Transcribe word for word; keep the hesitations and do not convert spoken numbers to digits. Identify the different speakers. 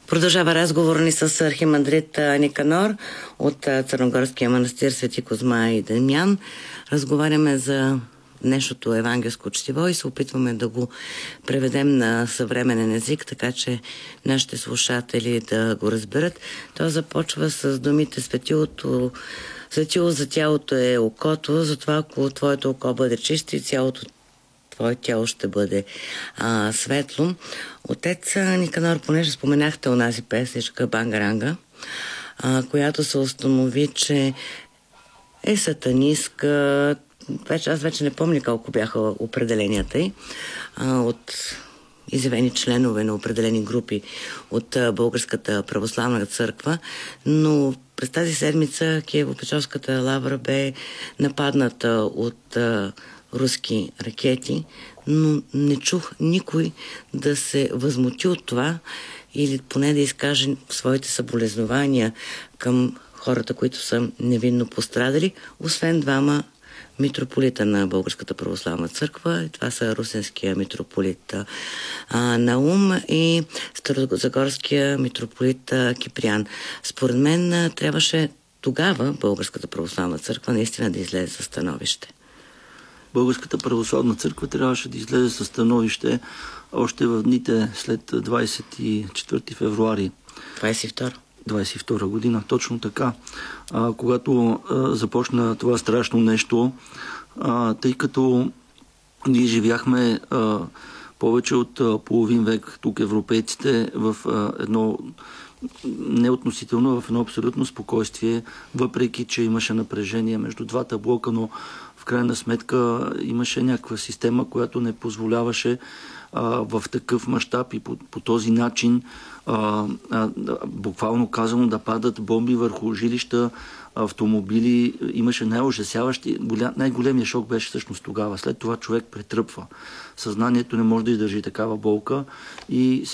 Speaker 1: Продължава разговор ни с архимандрит Никанор от Църногорския манастир Свети Козма и Дамян. Разговаряме за днешното евангелско четиво и се опитваме да го преведем на съвременен език, така че нашите слушатели да го разберат. То започва с думите светилото, светило за тялото е окото, затова ако твоето око бъде чисто и цялото твое тяло ще бъде а, светло. Отец Никанор, понеже споменахте онази песничка Бангаранга, а, която се установи, че е сатанистка. Вече, аз вече не помня колко бяха определенията й а, от изявени членове на определени групи от а, Българската православна църква, но през тази седмица Киево-Печорската лавра бе нападната от а, руски ракети, но не чух никой да се възмути от това или поне да изкаже своите съболезнования към хората, които са невинно пострадали, освен двама митрополита на Българската православна църква. Това са русенския митрополит а, Наум и Старозагорския митрополит а, Киприян. Според мен трябваше тогава Българската православна църква наистина да излезе със становище.
Speaker 2: Българската православна църква трябваше да излезе със становище още в дните след двадесет и четвърти февруари.
Speaker 1: двадесет и втора
Speaker 2: двадесет и втора година, точно така. А, когато а, започна това страшно нещо, а, тъй като ние живяхме а, повече от а, половин век тук европейците в а, едно неотносително, в едно абсолютно спокойствие, въпреки че имаше напрежение между двата блока, но в крайна сметка имаше някаква система, която не позволяваше а, в такъв мащаб и по, по този начин а, а, буквално казано да падат бомби върху жилища, автомобили. Имаше най-ужасяващи. Най-големия шок беше всъщност тогава. След това човек претръпва. Съзнанието не може да издържи такава болка и